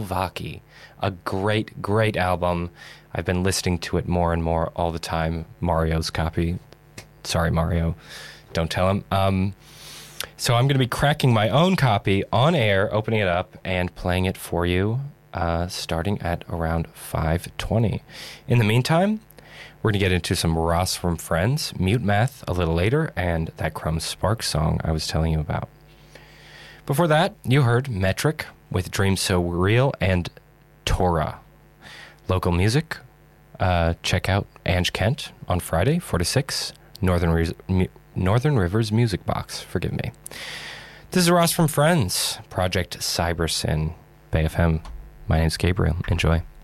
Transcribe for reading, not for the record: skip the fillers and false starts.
Souvlaki. A great, great album. I've been listening to it more and more all the time. Mario's copy. Sorry, Mario. Don't tell him. So I'm going to be cracking my own copy on air, opening it up, and playing it for you, starting at around 5:20. In the meantime, we're going to get into some Ross from Friends, Mute Math a little later, and that Chrome Sparks song I was telling you about. Before that, you heard Metric with Dreams So Real and Torah. Local music, check out Ange Kent on Friday, 4 to 6, Northern Rivers Music Box, forgive me. This is Ross from Friends, Project Cybersyn, Bay FM. My name's Gabriel. Enjoy.